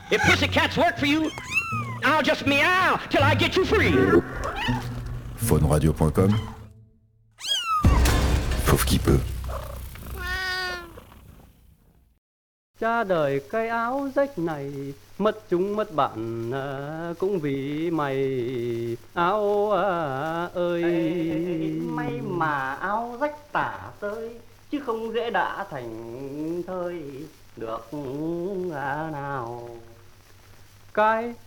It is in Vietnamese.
If pussycats work for you, I'll just meow till I get you free. Phoneradio.com. Fauve qui peut. Cha đời cái áo rách này, mất chúng mất bạn cũng vì mày áo ơi. May mà áo rách tả tơi, chứ không dễ đã thành thơi được nào. Cái